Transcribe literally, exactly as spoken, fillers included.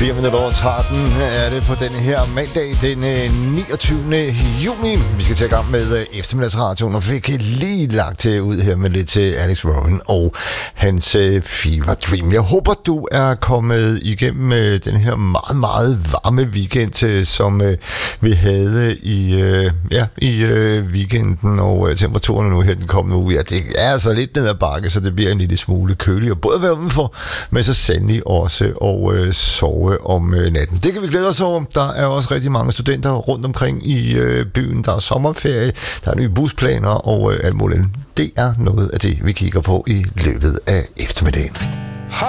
fire minutter over tretten er det på denne her mandag, den niogtyvende juni. Vi skal tage i gang med eftermiddagsradioen, og fik lige lagt til ud her med lidt til Alex Warren og hans Fever Dream. Jeg håber, du er kommet igennem den her meget, meget varme weekend, som vi havde i, ja, i weekenden, og temperaturen nu her den kommende uge. Ja, det er altså lidt ned ad bakke, så det bliver en lille smule køligere, både at være udenfor, men så sandelig også og øh, sove om øh, natten. Det kan vi glæde os over. Der er også rigtig mange studenter rundt omkring i øh, byen. Der er sommerferie, der er nye busplaner og øh, alt muligt. Det er noget af det, vi kigger på i løbet af eftermiddagen.